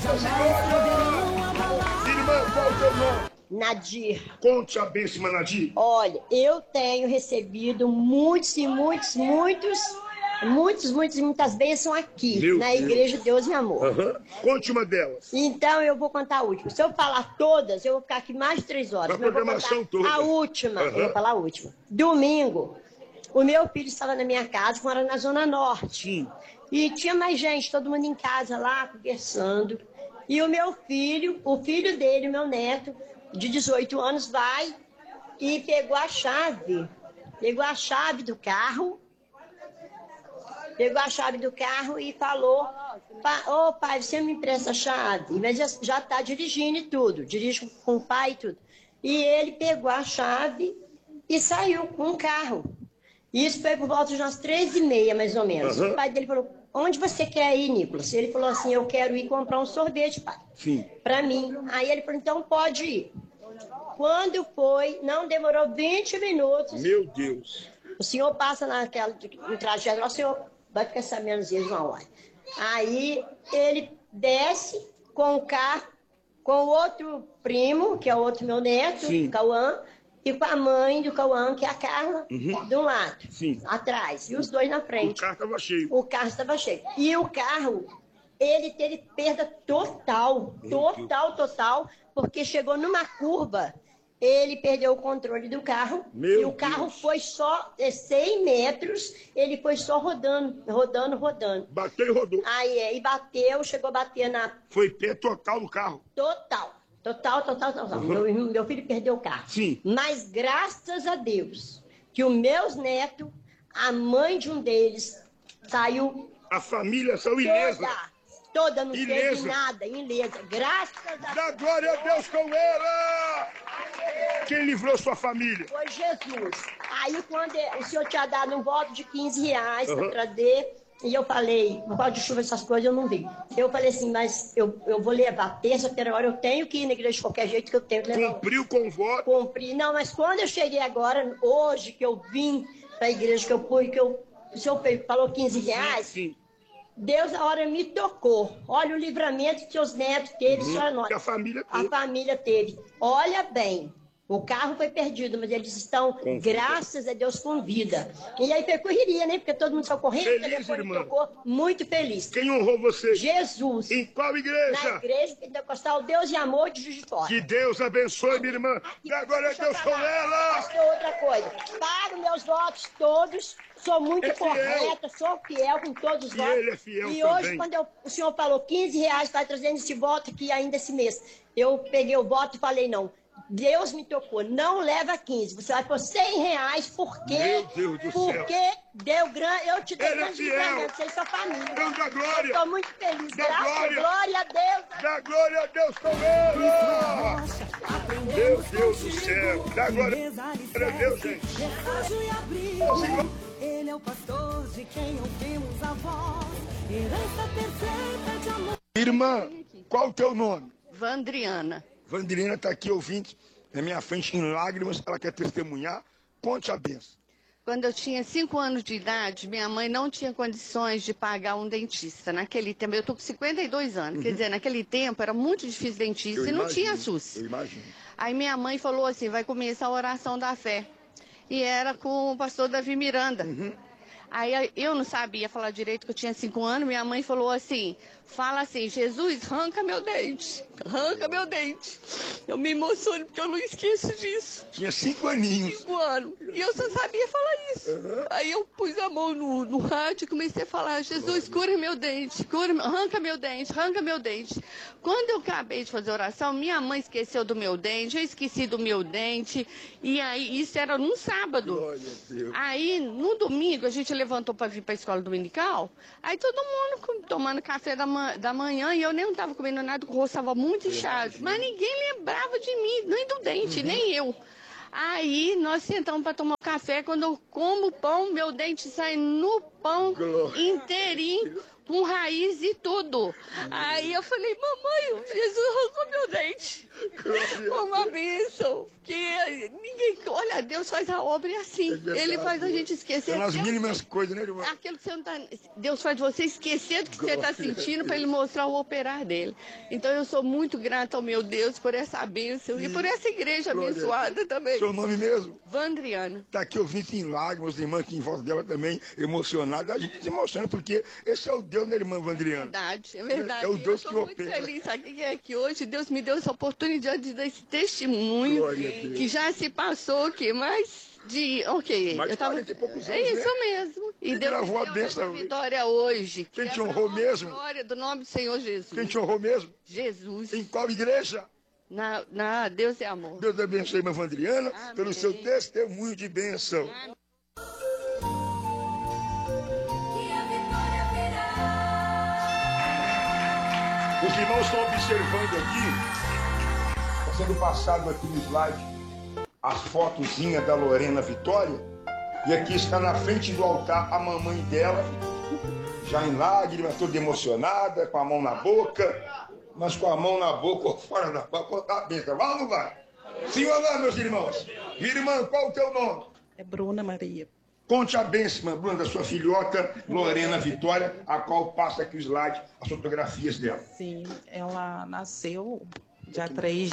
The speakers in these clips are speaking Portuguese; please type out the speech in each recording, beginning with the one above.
Irmã, qual é o teu nome? Nadir. Conte a bênção, irmã Nadir. Olha, eu tenho recebido muitas bênçãos aqui, Meu na Deus. Igreja Deus e Amor. Conte uma delas. Então eu vou contar a última. Se eu falar todas, eu vou ficar aqui mais de 3 horas. A Mas eu vou programação contar toda. a última. Eu vou falar a última. Domingo, o meu filho estava na minha casa, mora na Zona Norte. Sim. E tinha mais gente, todo mundo em casa lá, conversando. E o meu filho, o filho dele, o meu neto, de 18 anos, vai e pegou a chave. Pegou a chave do carro. Pegou a chave do carro e falou: ô pai, você me empresta a chave? Mas já está dirigindo e tudo, dirige com o pai e tudo. E ele pegou a chave e saiu com o carro. Isso foi por volta de umas 3h30, mais ou menos. O pai dele falou: onde você quer ir, Nicolas? Ele falou assim: eu quero ir comprar um sorvete, pai. Sim. Pra mim. Aí ele falou: então pode ir. Quando foi, não demorou 20 minutos. Meu Deus. O senhor passa no trajeto, o senhor vai ficar sabendo às vezes uma hora. Aí ele desce com o carro, com o outro primo, que é o outro meu neto, Sim. Cauã, e com a mãe do Cauã, que é a Carla, de um lado, Sim. atrás, e os dois na frente. O carro estava cheio. O carro estava cheio. E o carro, ele teve perda total, porque chegou numa curva, ele perdeu o controle do carro, Meu e o carro Deus. foi só 100 metros, ele foi só rodando. Bateu e rodou. Aí, e bateu, chegou a bater na Foi pé total no carro. total. Meu filho perdeu o carro. Sim. Mas graças a Deus, que os meus netos, a mãe de um deles, saiu A família saiu ilesa. toda, não Ilesa. teve nada, ilesa. Graças a Deus. Dá glória a Deus com ela! Quem livrou sua família? Foi Jesus. Aí quando o senhor tinha dado um voto de R$15 para Uhum. trazer, e eu falei, por causa de chuva, essas coisas, eu não vi. Eu falei assim, mas eu vou levar terça-feira, agora eu tenho que ir na igreja de qualquer jeito, que eu tenho que levar. Cumpriu com o voto. Cumpri. Não, mas quando eu cheguei agora, hoje, que eu vim para a igreja, que eu fui, o senhor falou R$15, Sim. Deus a hora me tocou. Olha o livramento que seus netos teve, só nós. Que a família A teve. família teve. Olha bem, o carro foi perdido, mas eles estão, Com graças a Deus, com vida. E aí foi correria, né? Porque todo mundo saiu correndo, Feliz, o telefone irmã. tocou, muito feliz. Quem honrou você? Jesus, Em qual na igreja? igreja pentecostal Deus e Amor de Juiz de Fora. Que Deus abençoe, minha irmã. E agora é Deixa eu Deus com falar, ela. pastor, outra coisa. Pago meus votos todos, sou muito É fiel. correta, sou fiel com todos os E votos. ele é fiel e também. hoje, quando o senhor falou R$15, está trazendo esse voto aqui ainda esse mês. Eu peguei o voto e falei, não, Deus me tocou, não leva 15, você vai por R$100, porque Meu Deus do céu. deu grande, eu te dei Ele é grande fiel. livramento, você e sua família. Deus da glória. Estou muito feliz, Dá graças, glória. glória a Deus. Dá glória a Deus com ela. Meu Deus do céu. Dá glória a Deus, gente. Ele é o pastor de quem ouvimos a voz. Herança perfeita de amor. Irmã, qual o teu nome? Vandriana. Vandrina está aqui ouvindo, na minha frente em lágrimas, ela quer testemunhar. Conte a benção. Quando eu tinha 5 anos de idade, minha mãe não tinha condições de pagar um dentista. Naquele tempo, eu tô com 52 anos, quer dizer, naquele tempo era muito difícil dentista e não tinha SUS. Eu imagino. Aí minha mãe falou assim, vai começar a oração da fé. E era com o pastor Davi Miranda. Aí eu não sabia falar direito, que eu tinha 5 anos, minha mãe falou assim, fala assim, Jesus, arranca meu dente, arranca meu dente. Eu me emociono porque eu não esqueço disso. Tinha 5 aninhos. 5 anos. E eu só sabia falar isso. Aí eu pus a mão no rádio e comecei a falar, Jesus, cura meu dente, arranca meu dente, arranca meu dente. Quando eu acabei de fazer a oração, minha mãe esqueceu do meu dente, eu esqueci do meu dente. E aí, isso era num sábado. Glória a Deus. Aí, no domingo, a gente levantou para vir para a escola dominical. Aí todo mundo tomando café da manhã e eu nem estava comendo nada, o rosto estava muito inchado. Mas ninguém lembrava de mim, nem do dente, nem eu. Aí nós sentamos para tomar café. Quando eu como o pão, meu dente sai no pão Glória. inteirinho. com raiz e tudo. Aí eu falei, mamãe, Jesus arrancou meu dente. Uma bênção. Que ninguém, olha, Deus faz a obra assim. Ele faz a gente esquecer. Pelas mínimas coisas, né, irmão? Aquilo que você não tá. Deus faz você esquecer do que você está sentindo para ele mostrar o operar dele. Então eu sou muito grata ao meu Deus por essa bênção e por essa igreja abençoada também. Seu nome mesmo? Vandriana. Tá aqui ouvindo em lágrimas, os irmãos aqui em volta dela também, emocionada. A gente se emociona porque esse é o Deus, né, irmã Vandriana? É verdade. É o Deus eu que tô muito opera. feliz, sabe o que é que hoje Deus me deu essa oportunidade de dar esse testemunho Glória a Deus. que já se passou, que mais de, Mais de 40 e poucos é anos, isso né? mesmo. E Quem Deus gravou a me deu essa bênção? vitória hoje. Quem que te é honrou pra mesmo? glória do nome do Senhor Jesus. Quem te honrou mesmo? Jesus. Em qual igreja? Na Deus é amor. Deus abençoe, irmã Vandriana, Amém. pelo seu testemunho de bênção. Os irmãos estão observando aqui, está sendo passado aqui no slide, as fotozinhas da Lorena Vitória, e aqui está na frente do altar a mamãe dela, já em lágrimas, toda emocionada, com a mão na boca, mas com a mão na boca ou fora da boca, contar a bênção. Vai ou não vai? Sim ou não, meus irmãos? Minha irmã, qual o teu nome? É Bruna Maria. Conte a bênção, irmã Bruna, da sua filhota Lorena Vitória, a qual passa aqui o slide, as fotografias dela. Sim, ela nasceu dia 3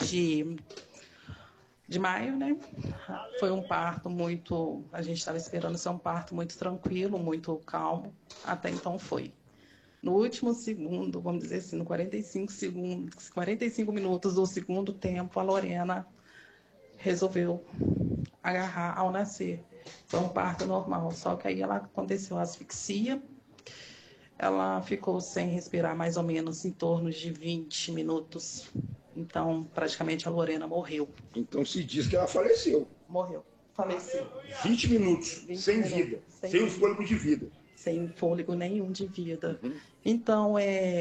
de maio, né? Foi um parto muito... A gente estava esperando ser um parto muito tranquilo, muito calmo. Até então foi. No último segundo, vamos dizer assim, no 45 minutos do segundo tempo, a Lorena resolveu agarrar ao nascer. Foi um parto normal, só que aí ela aconteceu a asfixia. Ela ficou sem respirar mais ou menos em torno de 20 minutos. Então, praticamente a Lorena morreu. Então se diz que ela faleceu. Morreu, faleceu. 20 minutos, 20 sem minutos, vida, sem sem o vida. fôlego de vida. Sem fôlego nenhum de vida. Então,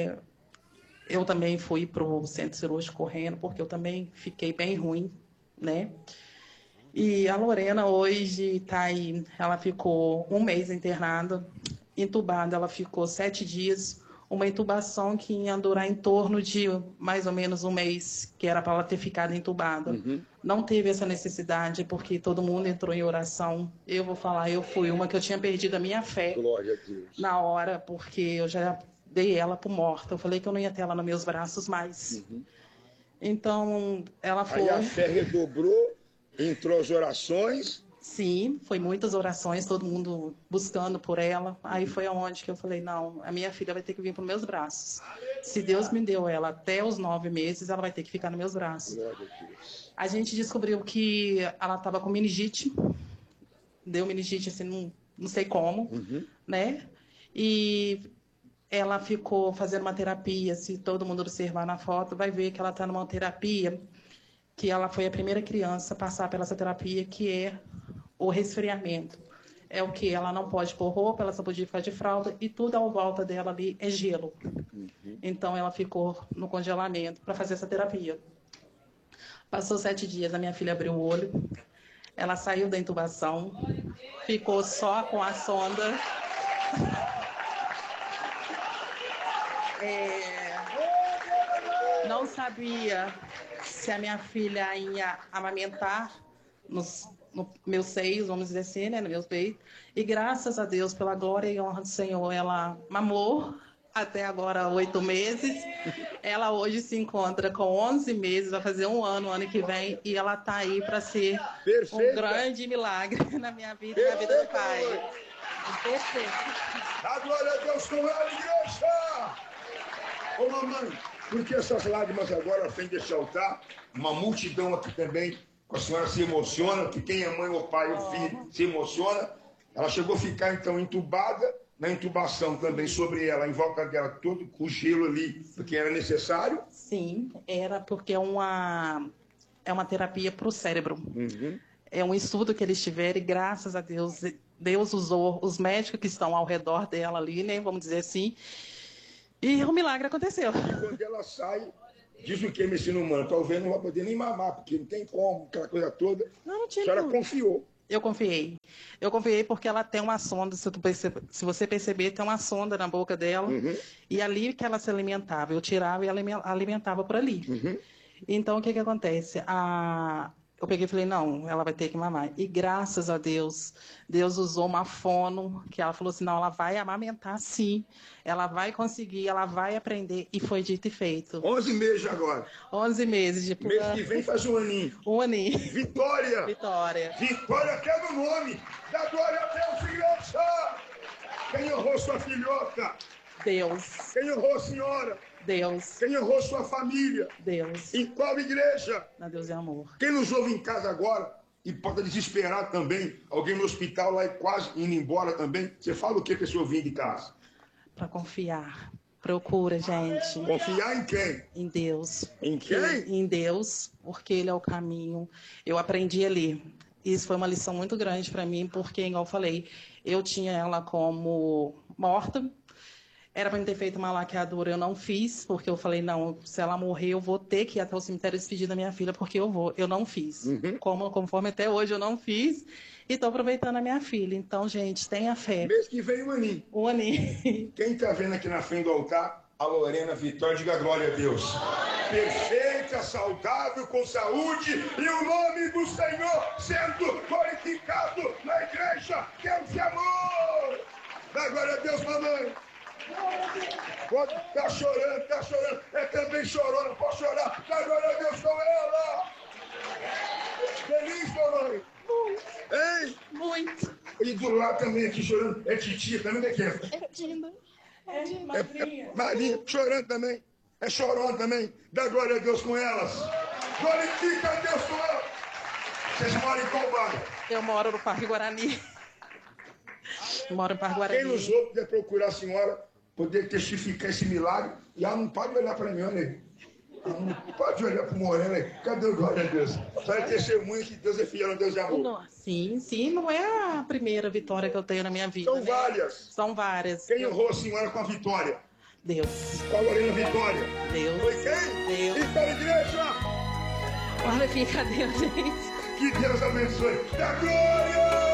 eu também fui para o centro cirúrgico correndo, porque eu também fiquei bem ruim, né? E a Lorena hoje está aí, ela ficou um mês internada, entubada, ela ficou 7 dias, uma intubação que ia durar em torno de mais ou menos um mês, que era para ela ter ficado entubada. Não teve essa necessidade, porque todo mundo entrou em oração. Eu vou falar, eu fui uma que eu tinha perdido a minha fé Glória a Deus. na hora, porque eu já dei ela por morta. Eu falei que eu não ia ter ela nos meus braços mais. Então, ela foi... Aí a fé redobrou, entrou as orações. Sim, foi muitas orações, todo mundo buscando por ela. Aí foi aonde que eu falei, não, a minha filha vai ter que vir para os meus braços. Se Deus me deu ela até os 9 meses, ela vai ter que ficar nos meus braços. Glória a Deus. A gente descobriu que ela estava com meningite. Deu meningite, assim, não sei como, né? E ela ficou fazendo uma terapia. Se todo mundo observar na foto, vai ver que ela está numa terapia, que ela foi a primeira criança a passar pela essa terapia, que é o resfriamento. É o que ela não pode pôr roupa, ela só podia ficar de fralda, e tudo ao volta dela ali é gelo. Então ela ficou no congelamento para fazer essa terapia. Passou 7 dias, a minha filha abriu o olho, ela saiu da intubação, ficou só com a sonda. Não sabia se a minha filha ia amamentar nos meus seios, vamos dizer assim, né, nos meus peitos. E graças a Deus, pela glória e honra do Senhor, ela mamou até agora 8 meses. Ela hoje se encontra com 11 meses, vai fazer um ano que vem, e ela está aí para ser um grande milagre na minha vida e na vida do Pai. Perfeito. Dá glória a Deus com ela, igreja! Ô mamãe, porque essas lágrimas agora frente desse altar, uma multidão aqui também, a senhora se emociona, que quem é mãe ou pai ou filho se emociona. Ela chegou a ficar então entubada, na intubação também sobre ela, em volta dela, todo com gelo ali, porque era necessário? Sim, era porque é uma terapia para o cérebro. É um estudo que eles tiveram e graças a Deus, Deus usou os médicos que estão ao redor dela ali, né, vamos dizer assim, e o milagre aconteceu. E quando ela sai, diz o que, medicina humana? Talvez não vai poder nem mamar, porque não tem como, aquela coisa toda. Não tinha A senhora como. confiou. Eu confiei. Eu confiei porque ela tem uma sonda, se você perceber, tem uma sonda na boca dela. E ali que ela se alimentava. Eu tirava e alimentava por ali. Então, o que acontece? Eu peguei e falei, não, ela vai ter que mamar. E graças a Deus, Deus usou uma fono, que ela falou assim, não, ela vai amamentar sim, ela vai conseguir, ela vai aprender. E foi dito e feito. 11 meses agora. 11 meses de Mês que vem faz um aninho. Um aninho. Vitória! Vitória. Vitória quer no nome. Dá glória a Deus, criança! Quem honrou sua filhota? Deus. Quem honrou a senhora? Deus. Quem honrou sua família? Deus. Em qual igreja? Na Deus é amor. Quem nos ouve em casa agora e pode desesperar também, alguém no hospital lá e quase indo embora também, você fala o que para esse ouvinte de casa? Para confiar. Procura, gente. Confiar em quem? Em Deus. Em quem? Em Deus, porque Ele é o caminho. Eu aprendi ali. Isso foi uma lição muito grande para mim, porque, igual eu falei, eu tinha ela como morta. Era para me ter feito uma laqueadura, eu não fiz, porque eu falei, não, se ela morrer, eu vou ter que ir até o cemitério despedir da minha filha, porque eu não fiz. Conforme até hoje eu não fiz, e estou aproveitando a minha filha. Então, gente, tenha fé. Mês que vem um aninho. Um aninho. Quem está vendo aqui na frente do altar, a Lorena Vitória, diga glória a Deus. Perfeita, saudável, com saúde, e o nome do Senhor sendo glorificado na igreja. Deus de amor. Dá glória a Deus, mamãe. Tá chorando. É também chorona, pode chorar. Dá glória a Deus com ela. Feliz, mamãe? Hein? Muito. E do lado também aqui chorando. É titia também, né, Kefa? É Dina. É Marinha, chorando também. É chorona também. Dá glória a Deus com elas. Glorifica a Deus com elas. Vocês moram em qual bairro? Eu moro no Parque Guarani. Moro no Parque Guarani. Quem nos ouve puder procurar a senhora, poder testificar esse milagre, e ela não pode olhar para mim, olha aí. Ela não pode olhar para o Moreno aí. Cadê o glória a Deus? Só é testemunha que Deus é fiel, Deus é amor. Não, sim, não é a primeira vitória que eu tenho na minha vida. São várias. São várias. Quem honrou a senhora com a vitória? Deus. Com a Lorena Vitória? Deus. Foi quem? Deus. Então, igreja! Glorifica a Deus, gente. Que Deus abençoe. Da glória!